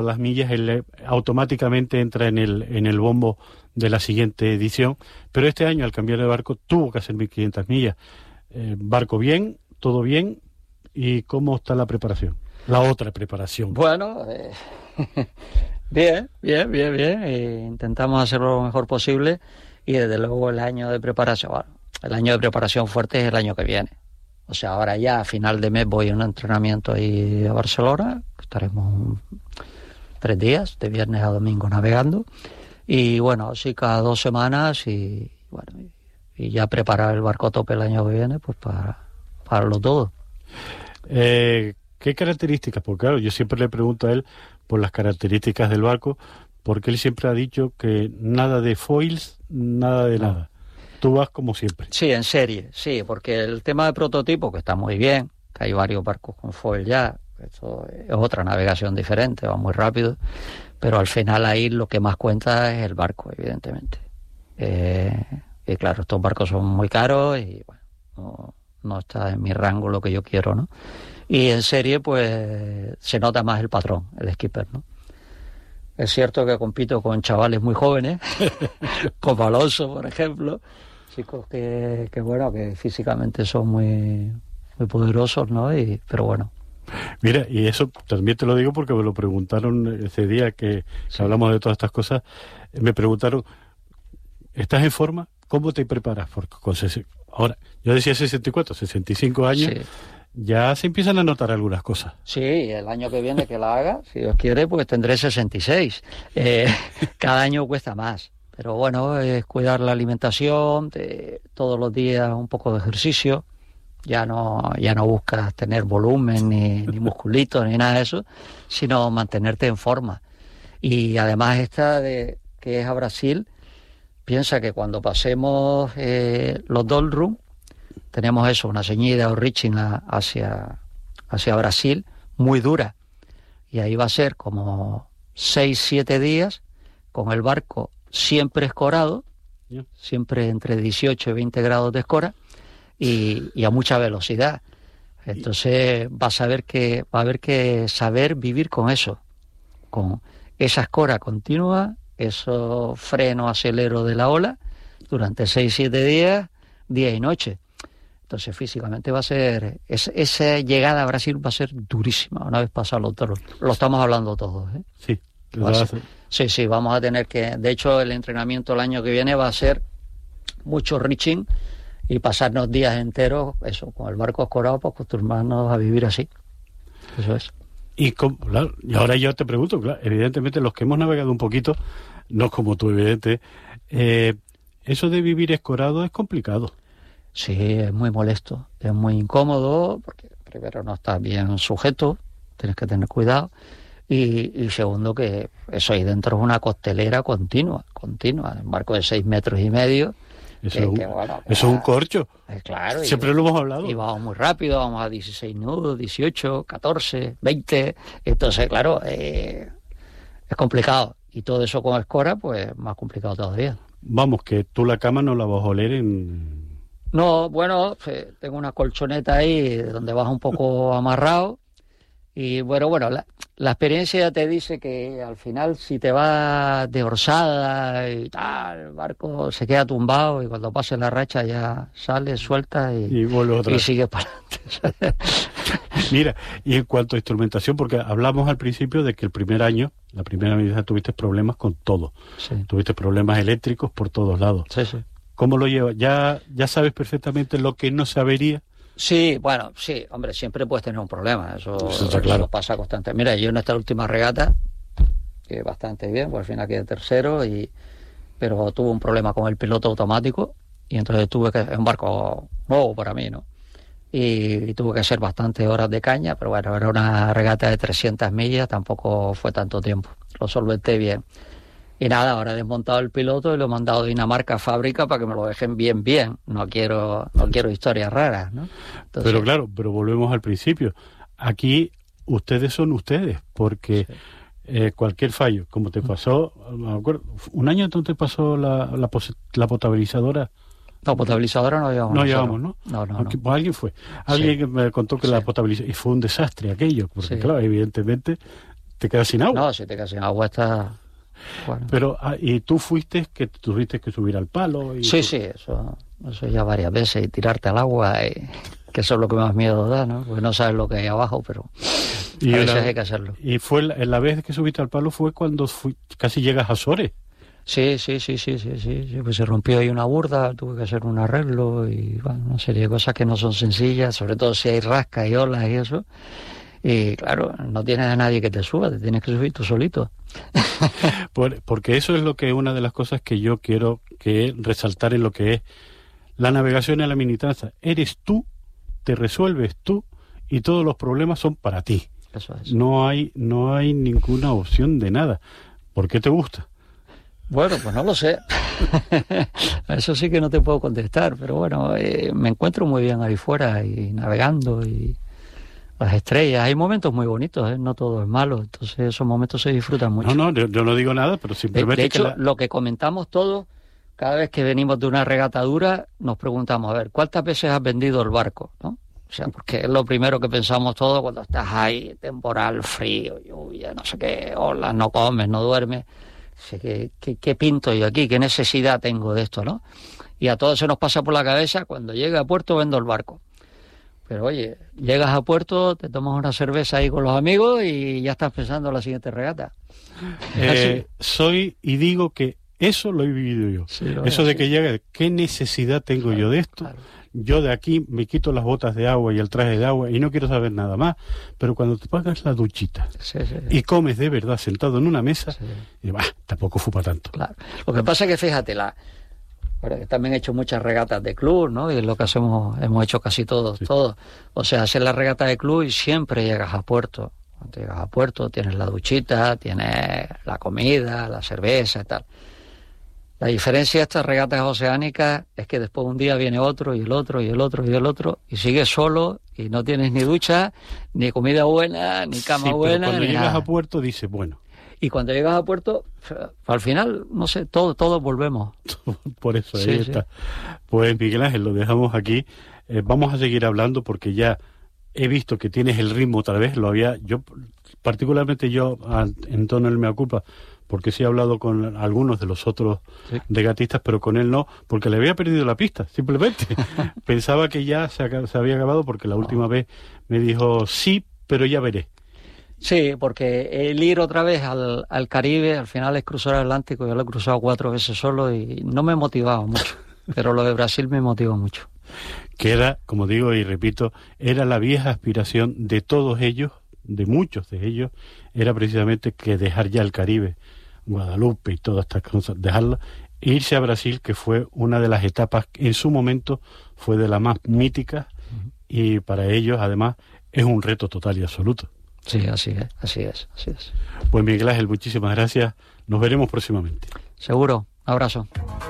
las millas, él automáticamente entra en el bombo de la siguiente edición, pero este año al cambiar de barco tuvo que hacer 1.500 millas. Barco bien, todo bien, ¿y cómo está la preparación? La otra preparación. Bueno, bien. Intentamos hacerlo lo mejor posible y desde luego el año de preparación fuerte es el año que viene. O sea, ahora ya a final de mes voy a un entrenamiento ahí a Barcelona, estaremos 3 días, de viernes a domingo navegando, y bueno, así cada 2 semanas y ya preparar el barco a tope el año que viene, pues para lo todo. ¿Qué características? Porque claro, yo siempre le pregunto a él por las características del barco, porque él siempre ha dicho que nada de foils, nada de nada. Tú vas como siempre. Sí, en serie, sí, porque el tema de prototipo, que está muy bien, que hay varios barcos con foil ya, esto es otra navegación diferente, va muy rápido, pero al final ahí lo que más cuenta es el barco, evidentemente. Y claro, estos barcos son muy caros y bueno, no está en mi rango lo que yo quiero, ¿no? Y en serie, pues, se nota más el patrón, el skipper, ¿no? Es cierto que compito con chavales muy jóvenes, como Alonso, por ejemplo, chicos que físicamente son muy, muy poderosos, ¿no? Pero bueno. Mira, y eso también te lo digo porque me lo preguntaron ese día que hablamos de todas estas cosas. Me preguntaron, ¿estás en forma? ¿Cómo te preparas? Porque ahora, yo decía 64, 65 años, sí. Ya se empiezan a notar algunas cosas. Sí, el año que viene que la haga, si Dios quiere, pues tendré 66. Cada año cuesta más. Pero bueno, es cuidar la alimentación, todos los días un poco de ejercicio. Ya no buscas tener volumen, ni musculitos, ni nada de eso, sino mantenerte en forma. Y además que es a Brasil, piensa que cuando pasemos los doldrums, tenemos eso, una ceñida o reaching hacia Brasil, muy dura. Y ahí va a ser como 6-7 días con el barco siempre escorado, siempre entre 18 y 20 grados de escora, y a mucha velocidad. Entonces va a haber que saber vivir con eso, con esa escora continua, esos frenos acelero de la ola, durante 6-7 días, día y noche. Entonces físicamente va a ser, esa llegada a Brasil va a ser durísima, una vez pasado los toros. Lo estamos hablando todos, ¿eh? Sí. Sí, vamos a tener que, de hecho el entrenamiento el año que viene va a ser mucho reaching y pasarnos días enteros, eso, con el barco escorado, para acostumbrarnos a vivir así. Eso es. Y ahora yo te pregunto, claro, evidentemente los que hemos navegado un poquito, no como tú, evidente, eso de vivir escorado es complicado. Sí, es muy molesto, es muy incómodo, porque primero no estás bien sujeto, tienes que tener cuidado, y segundo que eso ahí dentro es una costelera continua, un barco de 6 metros y medio. Eso es un corcho. Claro. Siempre lo hemos hablado. Y vamos muy rápido, vamos a 16 nudos, 18, 14, 20, entonces claro, es complicado, y todo eso con escora, pues más complicado todavía. Vamos, que tú la cama no la vas a oler en... No, bueno, tengo una colchoneta ahí donde vas un poco amarrado y bueno, la experiencia ya te dice que al final si te vas de orzada y tal, el barco se queda tumbado y cuando pase la racha ya sales, sueltas y sigues para adelante. Mira, y en cuanto a instrumentación, porque hablamos al principio de que la primera vez tuviste problemas con todo. Sí. Tuviste problemas eléctricos por todos lados. Sí. ¿Cómo lo llevas? ¿Ya sabes perfectamente lo que no sabería? Sí, bueno, sí, hombre, siempre puedes tener un problema, eso claro. Pasa constantemente. Mira, yo en esta última regata, que bastante bien, pues al final quedé tercero, pero tuve un problema con el piloto automático, y entonces es un barco nuevo para mí, ¿no? Y tuve que hacer bastantes horas de caña, pero bueno, era una regata de 300 millas, tampoco fue tanto tiempo, lo solventé bien. Y nada, ahora he desmontado el piloto y lo he mandado de Dinamarca a fábrica para que me lo dejen bien. No quiero historias raras, ¿no? Entonces, pero volvemos al principio. Aquí ustedes son ustedes, porque cualquier fallo, como te pasó, me acuerdo, un año entonces te pasó la potabilizadora. No, potabilizadora no llevamos. No llevamos, ¿no? No. Pues alguien fue. Alguien que me contó que la potabilizadora, y fue un desastre aquello, porque claro, evidentemente te quedas sin agua. No, si te quedas sin agua está... Bueno. Pero, ¿y tú fuiste que tuviste que subir al palo? Y sí, eso ya varias veces, y tirarte al agua, que eso es lo que más miedo da, ¿no? Porque no sabes lo que hay abajo, pero a veces hay que hacerlo. ¿Y fue la vez que subiste al palo fue cuando casi llegas a Sores? Sí, pues se rompió ahí una burda, tuve que hacer un arreglo y bueno, una serie de cosas que no son sencillas, sobre todo si hay rascas y olas y eso. Y claro, no tienes a nadie que te suba, te tienes que subir tú solito. Porque eso es una de las cosas que yo quiero resaltar en lo que es la navegación en la minitraza. Eres tú, te resuelves tú y todos los problemas son para ti. Eso es. No hay ninguna opción de nada. ¿Por qué te gusta? Bueno, pues no lo sé. Eso sí que no te puedo contestar, pero bueno, me encuentro muy bien ahí fuera y navegando y las estrellas. Hay momentos muy bonitos, no todo es malo, entonces esos momentos se disfrutan mucho. No, yo no digo nada, pero simplemente... De hecho, lo que comentamos todos, cada vez que venimos de una regata dura, nos preguntamos, a ver, ¿cuántas veces has vendido el barco? ¿No? O sea, porque es lo primero que pensamos todos cuando estás ahí, temporal, frío, lluvia, no sé qué, olas, no comes, no duermes. ¿Qué pinto yo aquí? ¿Qué necesidad tengo de esto, no? Y a todos se nos pasa por la cabeza, cuando llegue a puerto vendo el barco. Pero oye, llegas a puerto, te tomas una cerveza ahí con los amigos y ya estás pensando en la siguiente regata. Soy y digo que eso lo he vivido yo. Sí, eso de que llegue, ¿qué necesidad tengo yo de esto? Claro. Yo de aquí me quito las botas de agua y el traje de agua y no quiero saber nada más, pero cuando te pagas la duchita y comes de verdad sentado en una mesa, y tampoco fue para tanto. Claro. Lo que pasa es que fíjate, también he hecho muchas regatas de club, ¿no? Y es lo que hemos hecho casi todos. O sea, hacer la regata de club y siempre llegas a puerto. Cuando llegas a puerto tienes la duchita, tienes la comida, la cerveza y tal. La diferencia de estas regatas oceánicas es que después un día viene otro y el otro y el otro y el otro y sigues solo y no tienes ni ducha, ni comida buena, ni cama buena. Pero cuando llegas a puerto dices, bueno. Y cuando llegas a puerto, al final, no sé, todos volvemos. Por eso ahí está. Pues Miguel Ángel, lo dejamos aquí. Vamos a seguir hablando porque ya he visto que tienes el ritmo otra vez. Particularmente yo, en tono del mea culpa, porque sí he hablado con algunos de los otros regatistas, pero con él no, porque le había perdido la pista, simplemente. Pensaba que ya se había acabado porque la última vez me dijo, sí, pero ya veré. Sí, porque el ir otra vez al Caribe, al final es cruzar el Atlántico, yo lo he cruzado 4 veces solo y no me motivaba mucho, pero lo de Brasil me motivó mucho. Que era, como digo y repito, era la vieja aspiración de todos ellos, de muchos de ellos, era precisamente que dejar ya el Caribe, Guadalupe y todas estas cosas, dejarla e irse a Brasil, que fue una de las etapas que en su momento fue de las más míticas y para ellos además es un reto total y absoluto. Sí, así es. Pues Miguel Ángel, muchísimas gracias, nos veremos próximamente. Seguro, un abrazo.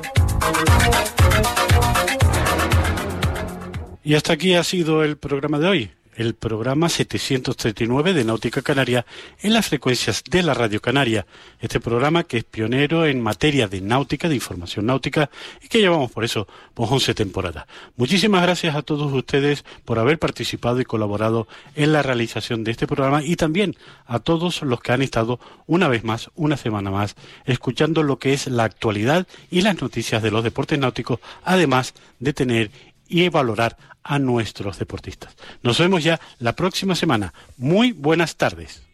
Y hasta aquí ha sido el programa de hoy. El programa 739 de Náutica Canaria en las frecuencias de la Radio Canaria. Este programa que es pionero en materia de náutica, de información náutica, y que llevamos por eso 11 temporadas. Muchísimas gracias a todos ustedes por haber participado y colaborado en la realización de este programa y también a todos los que han estado una vez más, una semana más, escuchando lo que es la actualidad y las noticias de los deportes náuticos, además de tener y valorar a nuestros deportistas. Nos vemos ya la próxima semana. Muy buenas tardes.